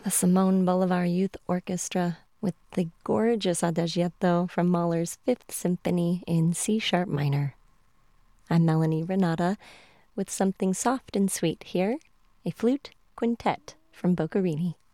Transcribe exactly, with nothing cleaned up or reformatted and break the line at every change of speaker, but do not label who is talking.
the Simone Bolivar Youth Orchestra with the gorgeous Adagietto from Mahler's Fifth Symphony in C sharp minor. I'm Melanie Renata with something soft and sweet here, a flute quintet from Boccherini.